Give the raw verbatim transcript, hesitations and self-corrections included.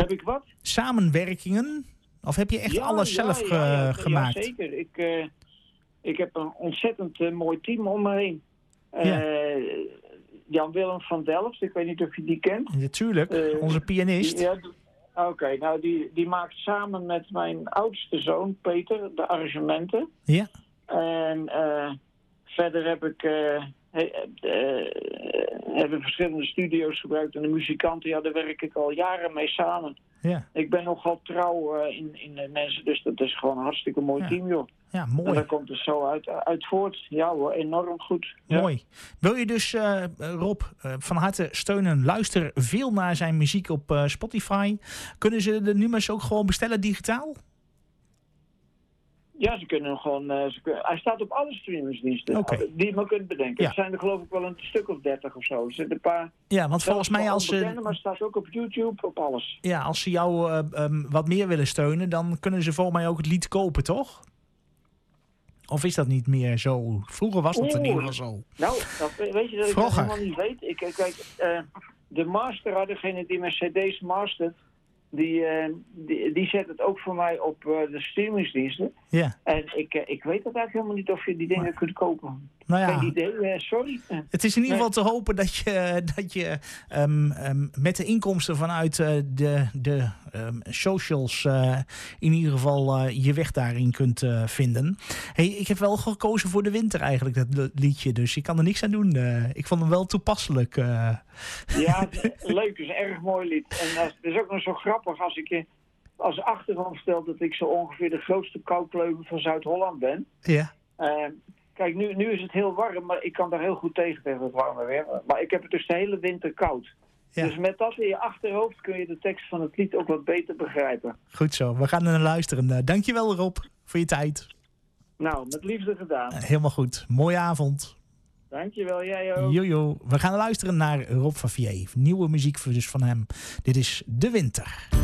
Heb ik wat? Samenwerkingen? Of heb je echt Ja, alles ja, zelf ja, ja, uh, ja, gemaakt? Ja, zeker. Ik, uh, ik heb een ontzettend uh, mooi team om me heen. Uh, ja. Jan-Willem van Delft, ik weet niet of je die kent. Natuurlijk, uh, onze pianist. Ja, Oké, okay, nou die, die maakt samen met mijn oudste zoon Peter de arrangementen. Ja. En uh, verder heb ik... Uh, He, uh, hebben verschillende studio's gebruikt en de muzikanten, ja, daar werk ik al jaren mee samen. Ja. Ik ben nogal trouw uh, in, in de mensen, dus dat is gewoon een hartstikke mooi ja. team, joh. Ja, mooi. En daar komt het zo uit, uit voort. Ja hoor, enorm goed. Ja. Mooi. Wil je dus, uh, Rob, uh, van harte steunen? Luister veel naar zijn muziek op uh, Spotify. Kunnen ze de nummers ook gewoon bestellen digitaal? Ja, ze kunnen gewoon... Uh, ze kunnen, hij staat op alle streamingsdiensten okay. die je maar kunt bedenken. Ja. Er zijn er geloof ik wel een stuk of dertig of zo. Er zitten een paar... Ja, want volgens mij als ze... Bekende, maar het staat ook op YouTube, op alles. Ja, als ze jou uh, um, wat meer willen steunen, dan kunnen ze volgens mij ook het lied kopen, toch? Of is dat niet meer zo? Vroeger was dat Oeh. in ieder geval zo. Nou, dat, weet je dat ik Vroeger. dat helemaal niet weet? Ik, kijk, uh, de master, degene die mijn cd's mastert, Die, uh, die, die zet het ook voor mij op uh, de streamingsdiensten. Ja. En ik, uh, ik weet dat eigenlijk helemaal niet of je die dingen maar, kunt kopen. Nou ja, geen idee, uh, sorry. Het is in ieder nee. geval te hopen dat je, dat je um, um, met de inkomsten vanuit uh, de, de um, socials uh, in ieder geval uh, je weg daarin kunt uh, vinden. Hey, ik heb wel gekozen voor de winter eigenlijk, dat liedje. Dus ik kan er niks aan doen. Uh, ik vond hem wel toepasselijk. Uh. Ja, leuk. Het is een erg mooi lied. En uh, het is ook nog zo grappig als ik je als achtergrond stel dat ik zo ongeveer de grootste koudkleuver van Zuid-Holland ben. Ja. Uh, kijk, nu, nu is het heel warm, maar ik kan daar heel goed tegen tegen het warme weer. Maar ik heb het dus de hele winter koud. Ja. Dus met dat in je achterhoofd kun je de tekst van het lied ook wat beter begrijpen. Goed zo, we gaan er naar luisteren. Uh, dankjewel Rob, voor je tijd. Nou, met liefde gedaan. Uh, helemaal goed. Mooie avond. Dankjewel, jij ook. Jojo. We gaan luisteren naar Rob van Vier. Nieuwe muziek dus van hem. Dit is De Winter.